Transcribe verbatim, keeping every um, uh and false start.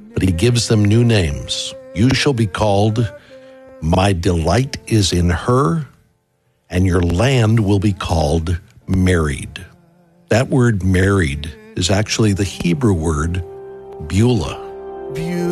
but he gives them new names. You shall be called, My Delight is in Her, and your land will be called Married. That word married is actually the Hebrew word Beulah.